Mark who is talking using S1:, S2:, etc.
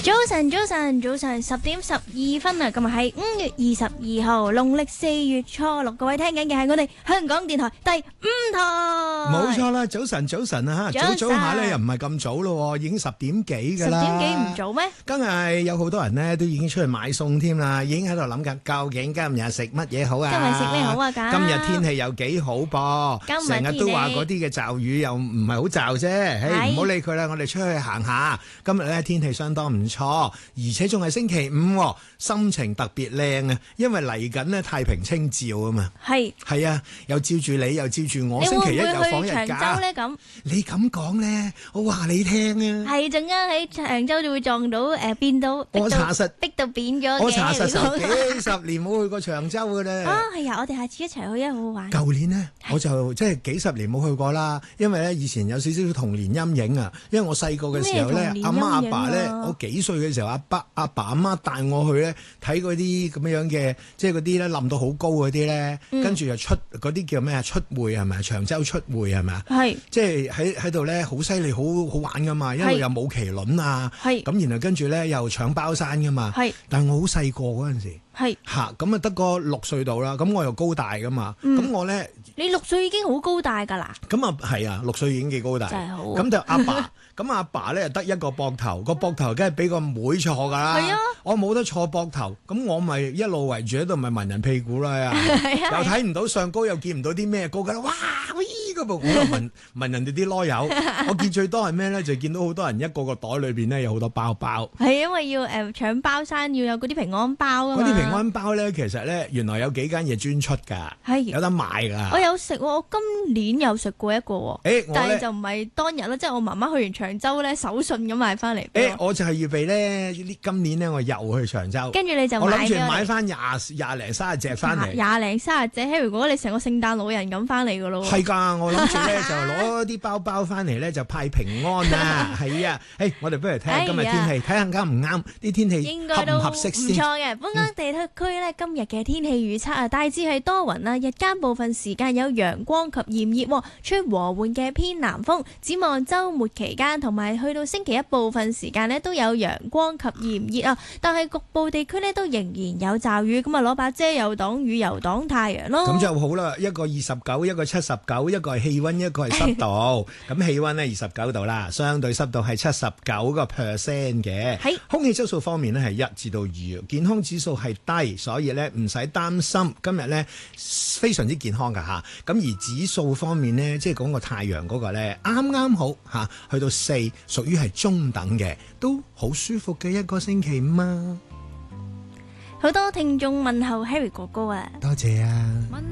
S1: 早晨，10點12分啊！今日係5月22號，農曆4月初6。各位聽緊嘅係我哋香港電台第5台。
S2: 冇錯啦，早晨啊吓，早下咧又唔係咁早咯，已經10點幾噶啦。
S1: 10點幾唔早咩？
S2: 今日有好多人咧都已經出去買餸添啦，已經喺度諗緊究竟今日食乜嘢好啊？
S1: 今日食咩好啊？
S2: 今日天氣又幾好噃，成日都話嗰啲嘅驟雨又唔係好驟啫，唔好理佢啦，我哋出去行下。今日咧天氣相當唔錯，而且仲係星期5，心情特別靚啊！因為嚟緊咧太平清醮啊嘛，係啊，又照住你，又照住我，星期一又放日假。
S1: 長洲咧咁，你
S2: 咁講咧，我話你聽啊，
S1: 係陣間喺長洲就會撞到變到
S2: 我查實
S1: 逼到扁咗嘅。
S2: 我查實幾十年冇去過長洲嘅咧。
S1: 啊，係啊，我哋下次一齊去啊，好好玩。
S2: 舊年呢，我就即係幾十年冇去過啦，因為咧以前有少少童年陰影啊。因為我細個嘅時候咧，阿媽阿爸咧，我幾歲嘅時候，阿爸阿媽帶我去咧睇嗰啲咁樣嘅，即係嗰啲咧冧到好高嗰啲咧，跟住又出嗰啲叫咩啊？出會係咪？長洲出會係咪？係，即係喺度咧，好犀利，好好玩噶嘛，因為又冇麒麟啊，咁然後跟住咧又搶包山噶嘛，但係我好細個嗰陣時。咁啊得個6歲度啦，咁我又高大噶嘛，咁我咧，
S1: 你6歲已經好高大噶啦，
S2: 咁啊係啊，6歲已經幾高大，
S1: 真係好，
S2: 咁就阿爸，咁阿爸咧得一個膊頭，個膊頭梗係俾個妹坐噶啦，係啊，我冇得坐膊頭，咁我咪一路圍住喺度咪聞人屁股啦，又睇唔到上高，又見唔到啲咩高噶啦，哇，嗰部我又聞人哋啲囉柚，我見最多係咩咧？就見到好多人一個個袋裏邊咧有好多包包，係因為要
S1: 搶包山，要有嗰啲平安包啊嘛。
S2: 平安包咧，其實咧原來有幾間嘢專出㗎，有得賣㗎。
S1: 我有食喎，我今年有食過一個喎，但係就唔係當日啦，即係我媽媽去完長洲咧手信咁買翻嚟。
S2: 我就係預備咧今年咧我又去長洲，
S1: 跟住你就
S2: 我諗住買翻廿零30隻翻嚟，
S1: 廿零30隻，如果你成個聖誕老人咁翻嚟㗎咯。
S2: 係㗎，我諗住咧就攞啲包包翻嚟咧就派平安啊，係啊，我哋不如睇下今日天氣，睇下啱唔啱啲天氣合唔合適先。
S1: 唔錯嘅，本港地區咧今日嘅天氣預測啊，大致係多雲啦，日間部分時間有陽光及炎熱，吹和緩嘅偏南風。展望週末期間同埋去到星期一部分時間咧都有陽光及炎熱啊，但係局部地區咧都仍然有驟雨，咁啊攞把遮又擋雨又擋太陽咯。
S2: 咁就好啦，一個29，一個79，一個係氣溫，一個係濕度。咁氣溫咧29度啦，相對濕度係79%嘅。喺空氣質素方面咧係1至2，健康指數係低，所以咧唔使擔心今日咧非常之健康噶吓。咁而指數方面咧，即係講個太陽嗰個咧啱啱好吓，去到4，屬於係中等嘅，都好舒服嘅一個星期5啊！
S1: 好多聽眾問候 Harry 哥哥啊，
S2: 多謝啊！